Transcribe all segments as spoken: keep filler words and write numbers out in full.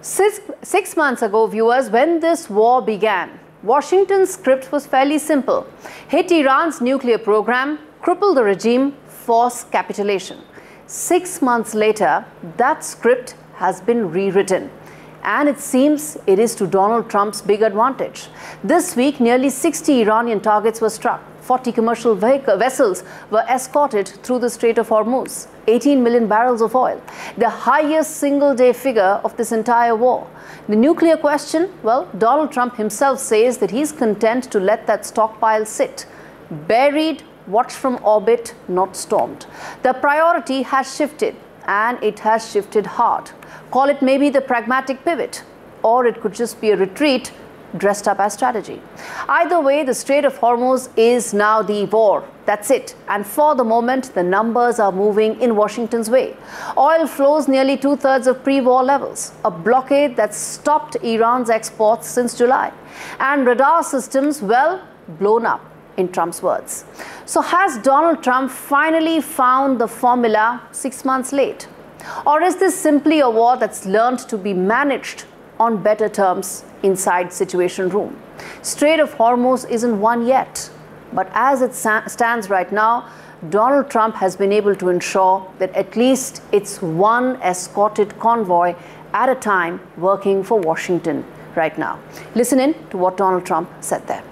Six, six months ago, viewers, when this war began, Washington's script was fairly simple. Hit Iran's nuclear program, cripple the regime, force capitulation. Six months later, that script has been rewritten. And it seems it is to Donald Trump's big advantage. This week, nearly sixty Iranian targets were struck. forty commercial vehicle vessels were escorted through the Strait of Hormuz. eighteen million barrels of oil, the highest single-day figure of this entire war. The nuclear question, well, Donald Trump himself says that he's content to let that stockpile sit, buried, watched from orbit, not stormed. The priority has shifted, and it has shifted hard. Call it maybe the pragmatic pivot, or it could just be a retreat dressed up as strategy. Either way, the Strait of Hormuz is now the war. That's it. And for the moment, the numbers are moving in Washington's way. Oil flows nearly two-thirds of pre-war levels, a blockade that stopped Iran's exports since July. And radar systems, well, blown up, in Trump's words. So has Donald Trump finally found the formula six months late? Or is this simply a war that's learned to be managed on better terms inside Situation Room? Strait of Hormuz isn't won yet, but as it stands right now, Donald Trump has been able to ensure that at least it's one escorted convoy at a time working for Washington right now. Listen in to what Donald Trump said there.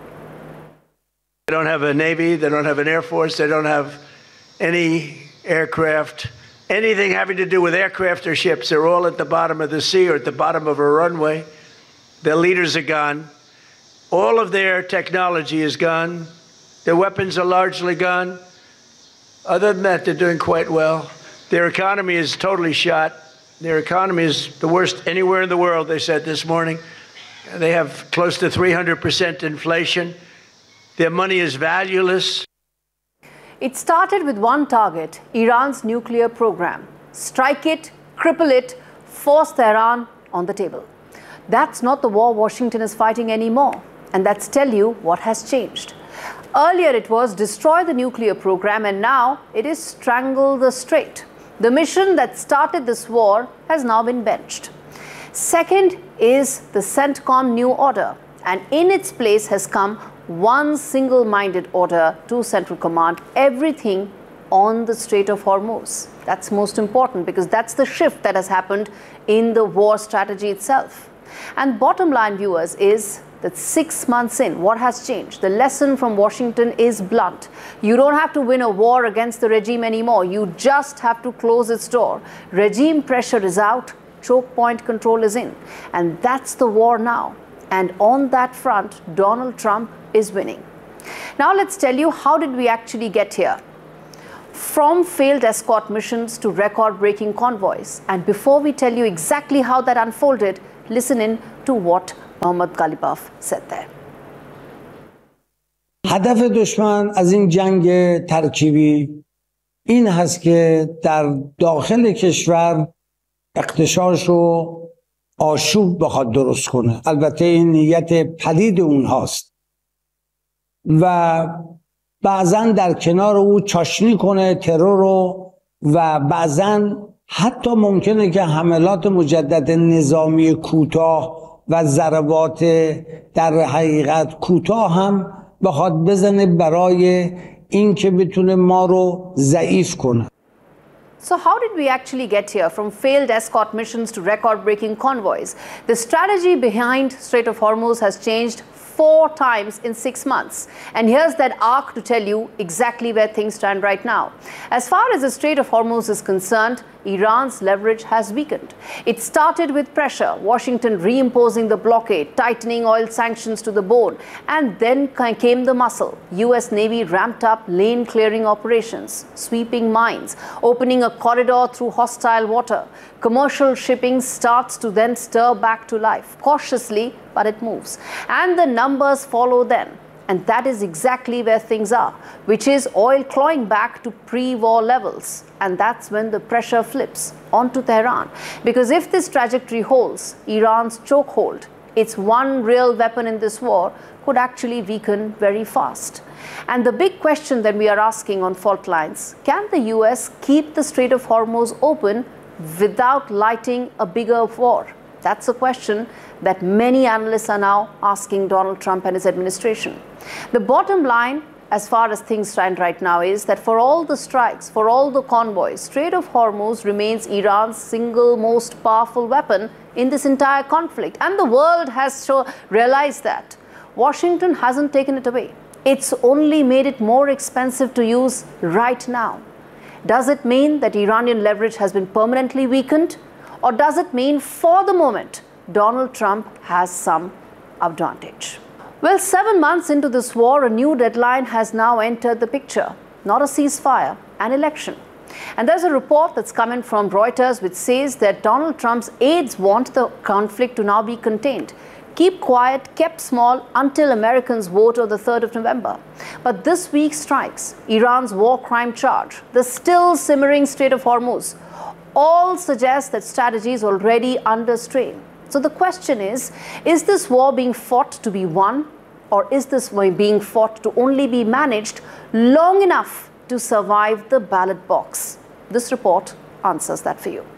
They don't have a Navy, they don't have an Air Force, they don't have any aircraft, anything having to do with aircraft or ships. They're all at the bottom of the sea or at the bottom of a runway. Their leaders are gone. All of their technology is gone. Their weapons are largely gone. Other than that, they're doing quite well. Their economy is totally shot. Their economy is the worst anywhere in the world, they said this morning. They have close to three hundred percent inflation. Their money is valueless. It started with one target, Iran's nuclear program. Strike it, cripple it, force Tehran on the table. That's not the war Washington is fighting anymore. And that's tell you what has changed. Earlier it was destroy the nuclear program, and now it is strangle the strait. The mission that started this war has now been benched. Second is the CENTCOM new order, and in its place has come one single-minded order to Central Command, everything on the Strait of Hormuz. That's most important because that's the shift that has happened in the war strategy itself. And bottom line, viewers, is that six months in, what has changed? The lesson from Washington is blunt. You don't have to win a war against the regime anymore. You just have to close its door. Regime pressure is out, choke point control is in. And that's the war now. And on that front, Donald Trump is winning. Now let's tell you, how did we actually get here? From failed escort missions to record-breaking convoys. And before we tell you exactly how that unfolded, listen in to what Mohammad Ghalibaf said there. هدف دشمن از این جنگ ترکیبی این هست که در داخل کشور اغتشاش و آشوب بخواد درست کنه. البته این نیت پلید اونهاست و بعضا در کنار او چاشنی کنه ترور رو و بعضا حتی ممکنه که حملات مجدد نظامی کوتاه و ضربات در حقیقت کوتاه هم بخواد بزنه برای این که بتونه ما رو ضعیف کنه. So how did we actually get here from failed escort missions to record-breaking convoys? The strategy behind Strait of Hormuz has changed four times in six months. And here's that arc to tell you exactly where things stand right now. As far as the Strait of Hormuz is concerned, Iran's leverage has weakened. It started with pressure, Washington reimposing the blockade, tightening oil sanctions to the bone, and then came the muscle. U S Navy ramped up lane clearing operations, sweeping mines, opening a corridor through hostile water. Commercial shipping starts to then stir back to life, cautiously, but it moves. And the numbers follow then. And that is exactly where things are, which is oil clawing back to pre-war levels. And that's when the pressure flips onto Tehran. Because if this trajectory holds, Iran's chokehold, its one real weapon in this war, could actually weaken very fast. And the big question that we are asking on fault lines, can the U S keep the Strait of Hormuz open without lighting a bigger war? That's a question that many analysts are now asking Donald Trump and his administration. The bottom line, as far as things stand right now, is that for all the strikes, for all the convoys, Strait of Hormuz remains Iran's single most powerful weapon in this entire conflict. And the world has so realized that. Washington hasn't taken it away. It's only made it more expensive to use right now. Does it mean that Iranian leverage has been permanently weakened? Or does it mean, for the moment, Donald Trump has some advantage? Well, seven months into this war, a new deadline has now entered the picture. Not a ceasefire, an election. And there's a report that's come in from Reuters which says that Donald Trump's aides want the conflict to now be contained. Keep quiet, kept small until Americans vote on the third of November. But this week's strikes, Iran's war crime charge, the still simmering Strait of Hormuz, all suggest that strategy is already under strain. So the question is, is this war being fought to be won, or is this war being fought to only be managed long enough to survive the ballot box? This report answers that for you.